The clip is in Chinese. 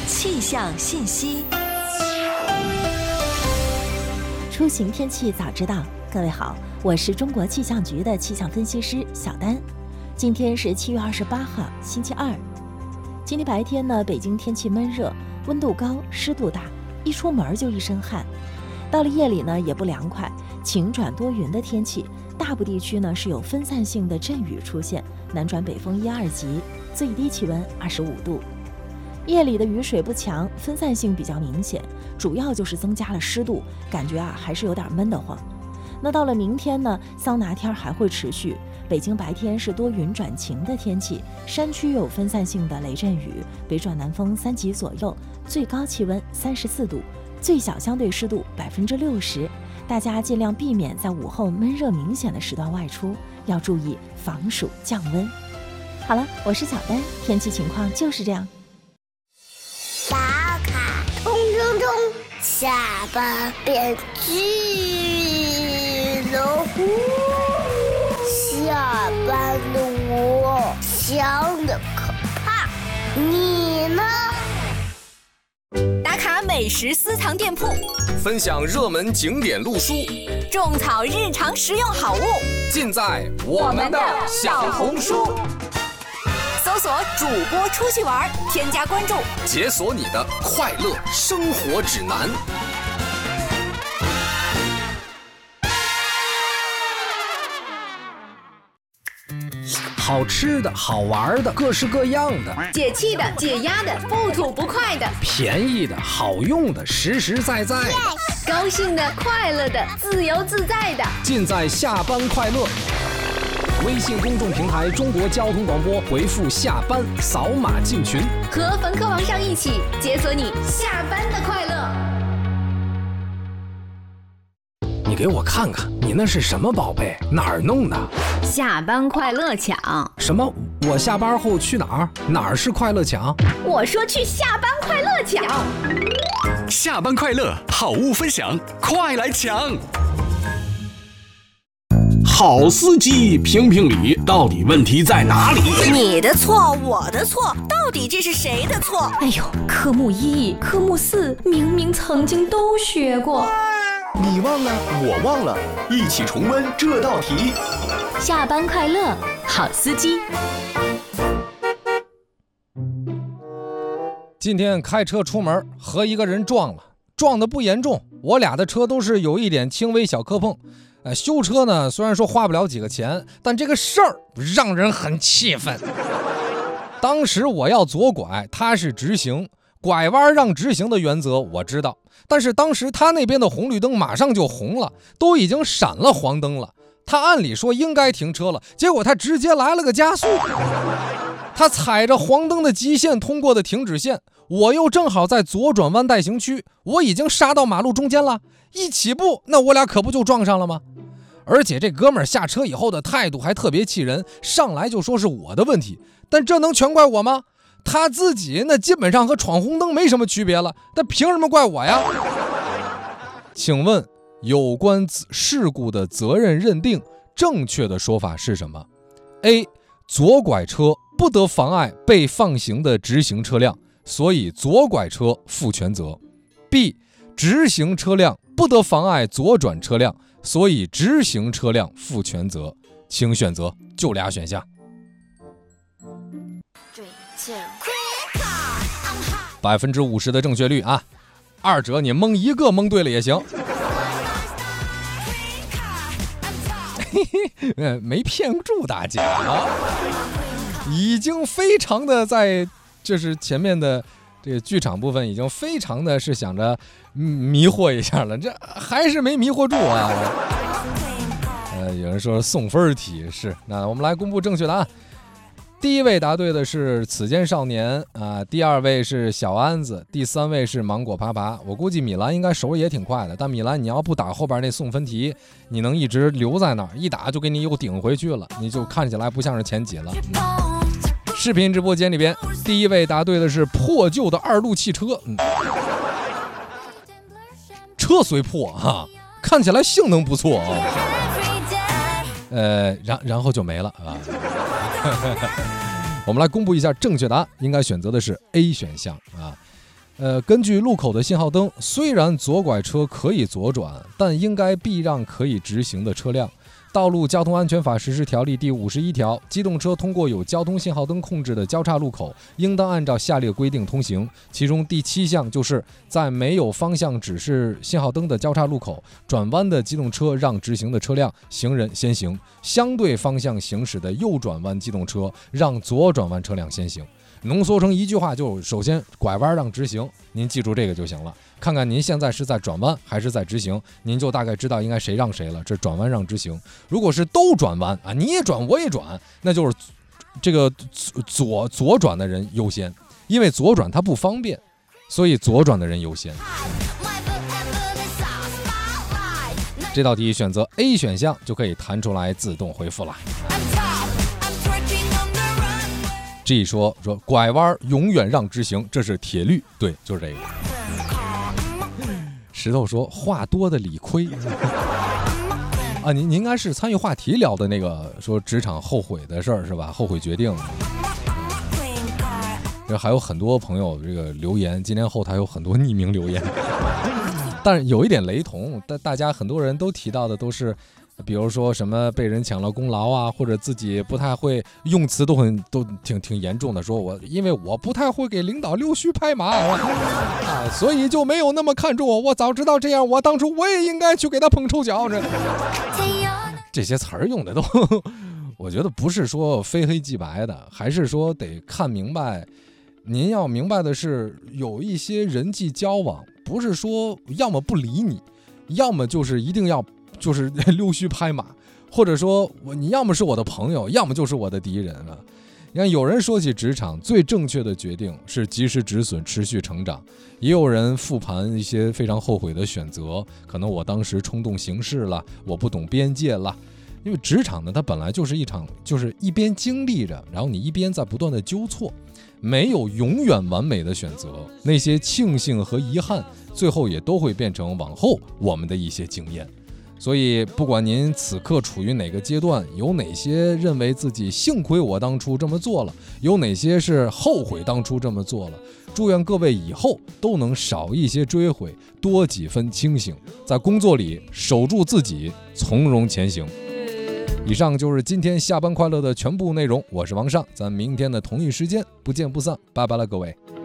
气象信息。 出行天气早知道，各位好，我是中国气象局的气象分析师小丹。今天是7月28号，星期二。今天白天呢，北京天气闷热，温度高，湿度大，一出门就一身汗。到了夜里呢，也不凉快，晴转多云的天气，大部地区呢是有分散性的阵雨出现，南转北风1、2级，最低气温25度。夜里的雨水不强，分散性比较明显，主要就是增加了湿度，感觉还是有点闷得慌。那到了明天呢，桑拿天还会持续，北京白天是多云转晴的天气，山区有分散性的雷阵雨，北转南风3级左右，最高气温34度，最小相对湿度60%，大家尽量避免在午后闷热明显的时段外出，要注意防暑降温。好了，我是小丹，天气情况就是这样。 打卡冲冲冲，下班变巨龙。下班的我想的可怕，你呢？ 打卡美食私藏店铺， 分享热门景点路书， 种草日常实用好物， 尽在我们的小红书。 搜索主播出去玩，添加关注， 解锁你的快乐生活指南。 好吃的好玩的各式各样的， 解气的解压的不吐不快的， 便宜的好用的实实在在的， 高兴的快乐的自由自在的， 尽在下班快乐。微信公众平台中国交通广播，回复下班扫码进群， 和冯科王上一起解锁你下班的快乐。 你给我看看，你那是什么宝贝？哪儿弄的？ 下班快乐抢。 什么？我下班后去哪儿？哪儿是快乐抢？ 我说去下班快乐抢。 下班快乐，好物分享，快来抢！ 好司机评评理，到底问题在哪里？ 你的错，我的错，到底这是谁的错？ 哎呦，科目1、科目4明明曾经都学过。 你忘了，我忘了，一起重温这道题。 下班快乐，好司机。 今天开车出门和一个人撞了，撞得不严重，我俩的车都是有一点轻微小磕碰。修车呢，虽然说花不了几个钱，但这个事儿让人很气愤。当时我要左拐，他是直行，拐弯让直行的原则我知道，但是当时他那边的红绿灯马上就红了，都已经闪了黄灯了，他按理说应该停车了，结果他直接来了个加速。他踩着黄灯的极限通过的停止线，我又正好在左转弯带行区，我已经刹到马路中间了，一起步，那我俩可不就撞上了吗？而且这哥们儿下车以后的态度还特别气人，上来就说是我的问题，但这能全怪我吗？他自己那基本上和闯红灯没什么区别了，但凭什么怪我呀？请问有关事故的责任认定正确的说法是什么？ A. 左拐车不得妨碍被放行的直行车辆，所以左拐车负全责。 B. 直行车辆不得妨碍左转车辆，所以直行车辆负全责。请选择，就俩选项。50%的正确率啊，二者你蒙一个蒙对了也行。没骗住大家啊，已经非常的在就是前面的这个剧场部分已经非常的是想着迷惑一下了，这还是没迷惑住啊。有人说送分题是，那我们来公布正确答案。第一位答对的是此间少年啊，第二位是小安子，第三位是芒果爬爬。我估计米兰应该手也挺快的，但米兰你要不打后边那送分题，你能一直留在那儿，一打就给你又顶回去了，你就看起来不像是前几了。视频直播间里边，第一位答对的是破旧的二路汽车，车虽破啊，看起来性能不错啊。然后就没了啊。我们来公布一下正确答案，应该选择的是 A 选项啊。 根据路口的信号灯，虽然左拐车可以左转，但应该避让可以直行的车辆。道路交通安全法实施条例第51条，机动车通过有交通信号灯控制的交叉路口，应当按照下列规定通行。其中第7项就是在没有方向指示信号灯的交叉路口，转弯的机动车让直行的车辆行人先行，相对方向行驶的右转弯机动车让左转弯车辆先行。浓缩成一句话，就首先拐弯让直行，您记住这个就行了。看看您现在是在转弯还是在直行，您就大概知道应该谁让谁了。这转弯让直行，如果是都转弯啊，你也转我也转，那就是这个左转的人优先，因为左转它不方便，所以左转的人优先。这道题选择 A 选项就可以弹出来自动回复了。G 说拐弯永远让直行，这是铁律，对，就是这个。石头说话多的理亏啊，您应该是参与话题聊的那个说职场后悔的事儿是吧？后悔决定。这还有很多朋友这个留言，今天后台有很多匿名留言，但是有一点雷同，大家很多人都提到的都是。比如说什么被人抢了功劳啊，或者自己不太会用词都挺严重的，说因为我不太会给领导溜须拍马啊，所以就没有那么看重我。我早知道这样，我当初我也应该去给他捧臭脚。这些词儿用的都，我觉得不是说非黑即白的，还是说得看明白。您要明白的是，有一些人际交往，不是说要么不理你，要么就是一定要。就是溜须拍马，或者说你要么是我的朋友，要么就是我的敌人了。你看，有人说起职场，最正确的决定是及时止损，持续成长。也有人复盘一些非常后悔的选择，可能我当时冲动行事了，我不懂边界了。因为职场呢，它本来就是一场，就是一边经历着，然后你一边在不断的纠错，没有永远完美的选择。那些庆幸和遗憾，最后也都会变成往后我们的一些经验。所以不管您此刻处于哪个阶段，有哪些认为自己幸亏我当初这么做了，有哪些是后悔当初这么做了，祝愿各位以后都能少一些追悔，多几分清醒，在工作里守住自己，从容前行。以上就是今天下班快乐的全部内容，我是王尚，咱明天的同一时间不见不散，拜拜了各位。